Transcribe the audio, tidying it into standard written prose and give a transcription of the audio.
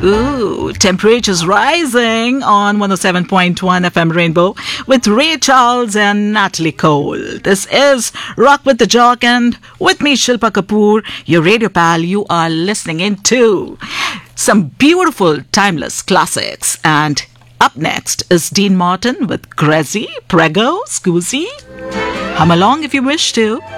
Ooh, temperatures rising on 107.1 FM Rainbow with Ray Charles and Natalie Cole. This is Rock with the Jock, and with me, Shilpa Kapoor, your radio pal. You are listening into some beautiful, timeless classics. And up next is Dean Martin with Crazy, Prego, Scoozy. Hum along if you wish to.